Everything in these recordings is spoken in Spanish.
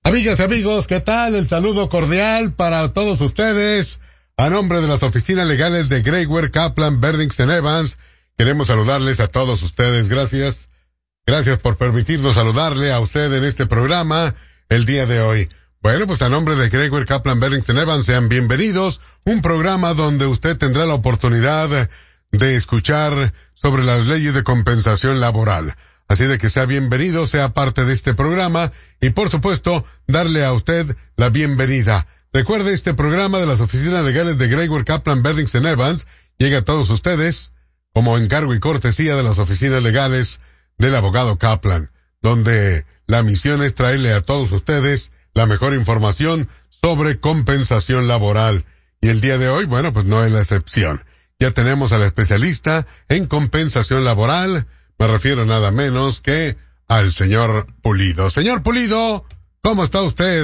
Amigas y amigos, ¿qué tal? El saludo cordial para todos ustedes. A nombre de las oficinas legales de Greyware, Kaplan, Berdingsen Evans, queremos saludarles a todos ustedes. Gracias. Gracias por permitirnos saludarle a usted en este programa el día de hoy. Bueno, pues a nombre de Greyware, Kaplan, Berdingsen Evans, sean bienvenidos. Un programa donde usted tendrá la oportunidad de escuchar sobre las leyes de compensación laboral. Así de que sea bienvenido, sea parte de este programa y, por supuesto, darle a usted la bienvenida. Recuerde, este programa de las oficinas legales de Greyware, Kaplan, Berdingsen Evans llega a todos ustedes como encargo y cortesía de las oficinas legales del abogado Kaplan, donde la misión es traerle a todos ustedes la mejor información sobre compensación laboral. Y el día de hoy, bueno, pues no es la excepción. Ya tenemos al especialista en compensación laboral. Me refiero nada menos que al señor Pulido. Señor Pulido, ¿cómo está usted?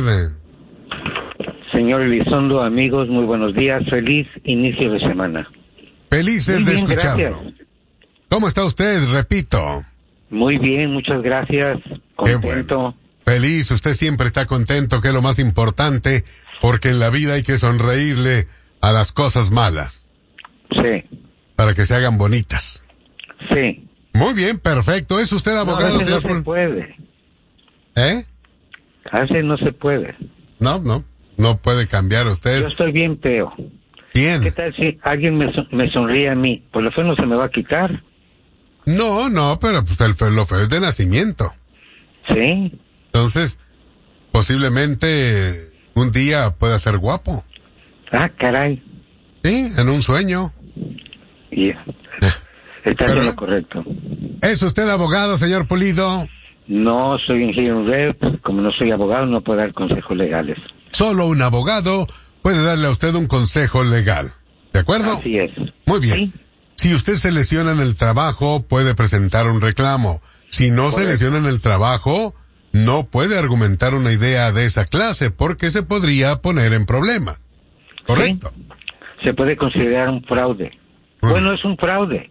Señor Elizondo, amigos, muy buenos días. Feliz inicio de semana. Felices de escucharlo. Gracias. ¿Cómo está usted? Repito. Muy bien, muchas gracias. Contento. Qué bueno. Feliz, usted siempre está contento, que es lo más importante, porque en la vida hay que sonreírle a las cosas malas. Sí. Para que se hagan bonitas. Sí. Muy bien, perfecto. ¿Es usted abogado, señor? No se puede. ¿Eh? A veces no se puede. No puede cambiar usted. Yo estoy bien feo. Bien. ¿Qué tal si alguien me sonríe a mí? Pues lo feo no se me va a quitar. No, pero pues lo feo es de nacimiento. Sí. Entonces, posiblemente un día pueda ser guapo. Ah, caray. Sí, en un sueño. Yeah. Está en lo correcto. ¿Es usted abogado, señor Pulido? No, soy ingeniero rep. Como no soy abogado, no puedo dar consejos legales. Solo un abogado puede darle a usted un consejo legal. ¿De acuerdo? Así es. Muy bien. ¿Sí? Si usted se lesiona en el trabajo, puede presentar un reclamo. Si no se lesiona en el trabajo, no puede argumentar una idea de esa clase porque se podría poner en problema. ¿Correcto? Sí. Se puede considerar un fraude. Bueno, es un fraude.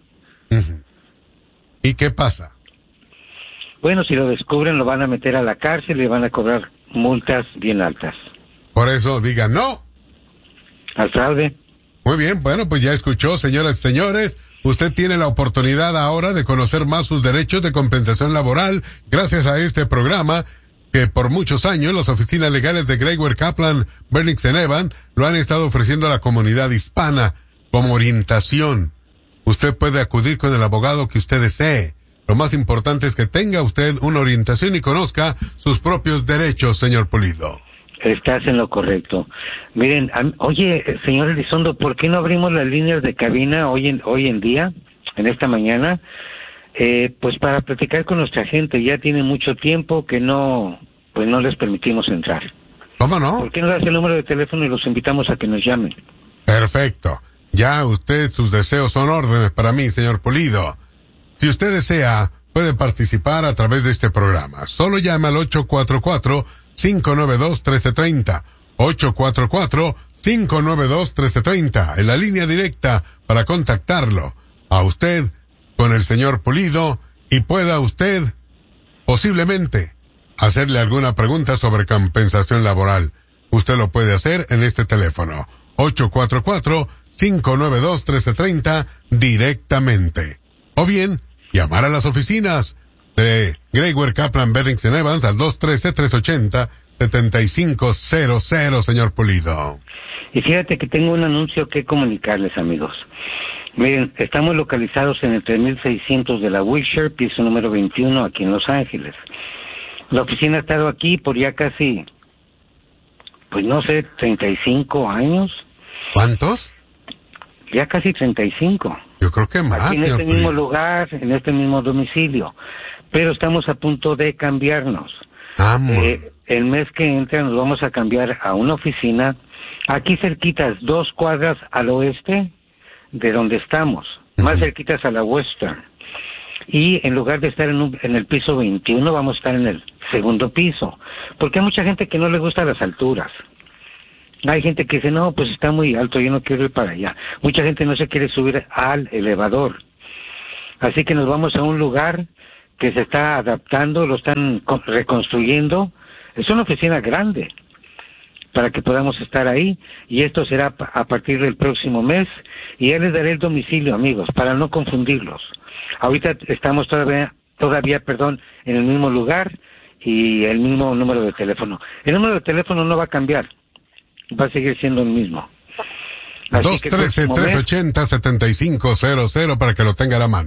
¿Y qué pasa? Bueno, si lo descubren, lo van a meter a la cárcel y le van a cobrar multas bien altas. Por eso diga no al fraude. Muy bien, bueno, pues ya escuchó, señoras y señores. Usted tiene la oportunidad ahora de conocer más sus derechos de compensación laboral gracias a este programa que por muchos años las oficinas legales de Greyware, Kaplan, Berdingsen Evans lo han estado ofreciendo a la comunidad hispana como orientación. Usted puede acudir con el abogado que usted desee. Lo más importante es que tenga usted una orientación y conozca sus propios derechos, señor Pulido. Estás en lo correcto. Miren, oye, señor Elizondo, ¿por qué no abrimos las líneas de cabina hoy en día, en esta mañana? Pues para platicar con nuestra gente. Ya tiene mucho tiempo que no les permitimos entrar. ¿Cómo no? ¿Por qué no das el número de teléfono y los invitamos a que nos llamen? Perfecto. Ya usted, sus deseos son órdenes para mí, señor Pulido. Si usted desea, puede participar a través de este programa. Solo llame al 844-592-1330. 844-592-1330. En la línea directa para contactarlo a usted con el señor Pulido y pueda usted posiblemente hacerle alguna pregunta sobre compensación laboral. Usted lo puede hacer en este teléfono. 844-592-1330 directamente. O bien, llamar a las oficinas de Greyware, Kaplan, Berdingsen Evans al 213-380-7500, señor Pulido. Y fíjate que tengo un anuncio que comunicarles, amigos. Miren, estamos localizados en el 3600 de la Wilshire, piso número 21, aquí en Los Ángeles. La oficina ha estado aquí por ya casi, 35 años. ¿Cuántos? Ya casi 35. Yo creo que más. Aquí en este mismo lugar, en este mismo domicilio. Pero estamos a punto de cambiarnos. El mes que entra nos vamos a cambiar a una oficina aquí cerquitas, 2 cuadras al oeste de donde estamos, más cerquitas a la Western. Y en lugar de estar en el piso 21, vamos a estar en el segundo piso. Porque hay mucha gente que no le gusta las alturas. Hay gente que dice, no, pues está muy alto, yo no quiero ir para allá. Mucha gente no se quiere subir al elevador. Así que nos vamos a un lugar que se está adaptando, lo están reconstruyendo. Es una oficina grande para que podamos estar ahí, y esto será a partir del próximo mes, y ya les daré el domicilio, amigos, para no confundirlos. Ahorita estamos todavía, en el mismo lugar y el mismo número de teléfono. El número de teléfono no va a cambiar, va a seguir siendo el mismo. 213-380-7500 para que lo tenga a la mano.